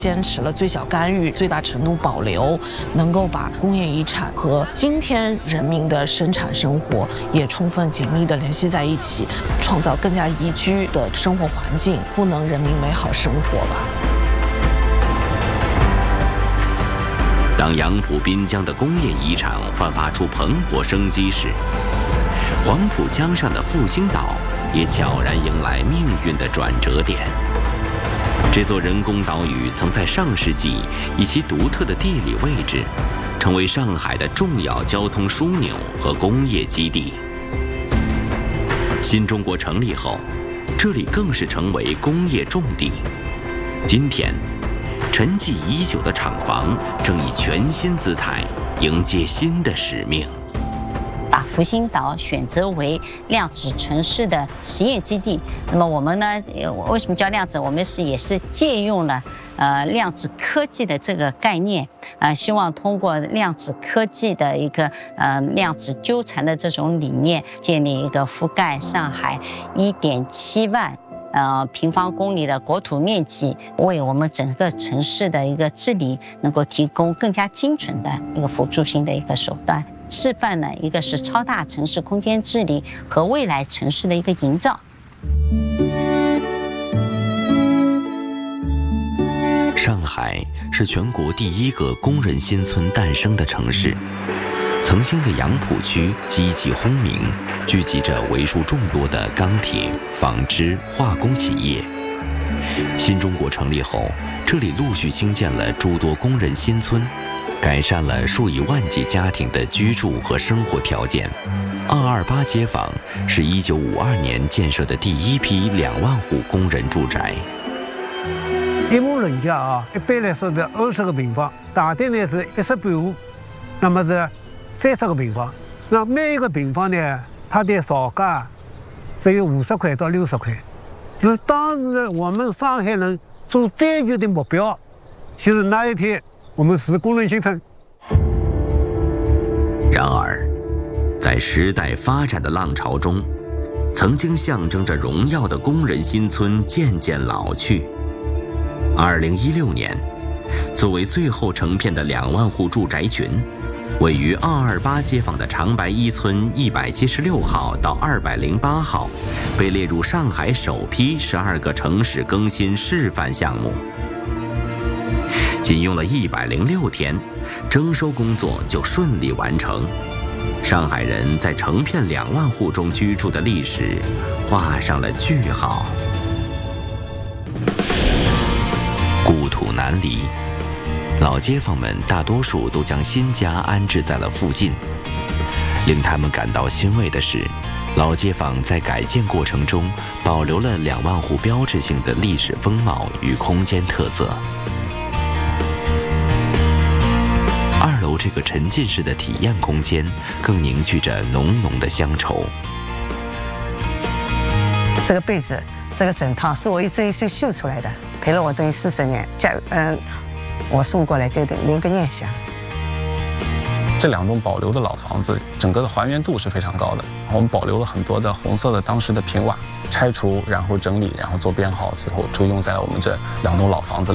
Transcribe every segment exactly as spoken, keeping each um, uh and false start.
坚持了最小干预、最大程度保留，能够把工业遗产和今天人民的生产生活也充分紧密地联系在一起，创造更加宜居的生活环境，不能人民美好生活吧。 当杨浦滨江的工业遗产焕发出蓬勃生机时，黄浦江上的复兴岛也悄然迎来命运的转折点。这座人工岛屿曾在上世纪以其独特的地理位置，成为上海的重要交通枢纽和工业基地。新中国成立后，这里更是成为工业重地。今天，沉寂已久的厂房正以全新姿态迎接新的使命。 把复兴岛选择为量子城市的实验基地。那么我们呢，为什么叫量子？我们是也是借用了呃量子科技的这个概念，呃，希望通过量子科技的一个呃量子纠缠的这种理念，建立一个覆盖上海一点七万。呃，平方公里的国土面积，为我们整个城市的一个治理能够提供更加精准的一个辅助性的一个手段，示范呢，一个是超大城市空间治理和未来城市的一个营造。 上海是全国第一个工人新村诞生的城市。曾经的杨浦区积极轰鸣，聚集着为数众多的钢铁、纺织、化工企业。新中国成立后，这里陆续兴建了诸多工人新村，改善了数以万计家庭的居住和生活条件。二二八街坊是一九五二年建设的第一批两万户工人住宅。 一户人家啊，一般来说是二十个平方，大的呢是一十八户，那么是三十个平方，那每一个平方呢，它的造价只有五十块到六十块。就是当时我们上海人所追求的目标，就是那一天我们是工人新村。 然而，在时代发展的浪潮中，曾经象征着荣耀的工人新村渐渐老去。二零一六年，作为最后成片的两万户住宅群，位于二二八街坊的长白一村一百七十六号到二百零八号，被列入上海首批十二个城市更新示范项目。仅用了一百零六天，征收工作就顺利完成。上海人在成片两万户中居住的历史画上了句号。故土难离，老街坊们大多数都将新家安置在了附近。令他们感到欣慰的是，老街坊在改建过程中保留了两万户标志性的历史风貌与空间特色。二楼这个沉浸式的体验空间更凝聚着浓浓的乡愁。 这个被子，这个枕套是我一针一线绣出来的，陪了我等于四十年。家，嗯、呃，我送过来对对，留个念想。 这两栋保留的老房子，整个的还原度是非常高的。我们保留了很多的红色的当时的平瓦，拆除然后整理，然后做编号，最后注用在了我们这两栋老房子里。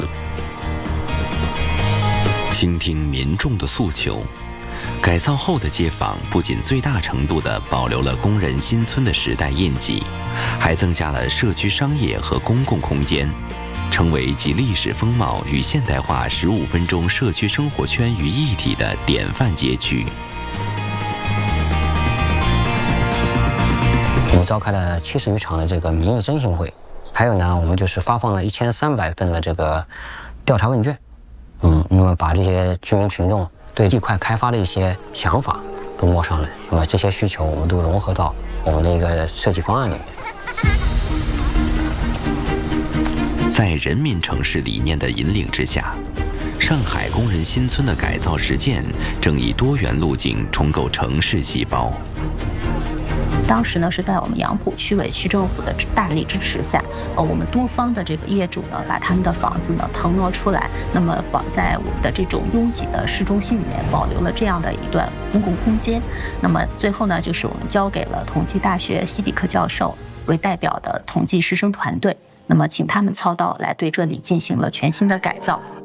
倾听民众的诉求，改造后的街坊不仅最大程度地保留了工人新村的时代印记，还增加了社区商业和公共空间，成为集历史风貌与现代化十五分钟社区生活圈于一体的典范街区。 我们召开了七十余场的这个民意征信会，还有呢，我们就是发放了一千三百份的这个调查问卷。嗯，那么把这些居民群众对地块开发的一些想法都摸上来，那么这些需求我们都融合到我们的一个设计方案里面。 在人民城市理念的引领之下，上海工人新村的改造实践正以多元路径重构城市细胞。 当时呢，是在我们杨浦区委区政府的大力支持下，呃，我们多方的这个业主呢，把他们的房子呢腾挪出来，那么保在我们的这种拥挤的市中心里面保留了这样的一段公共空间。那么最后呢，就是我们交给了同济大学西比克教授为代表的统计师生团队， 那么请他们操刀来对这里进行了全新的改造。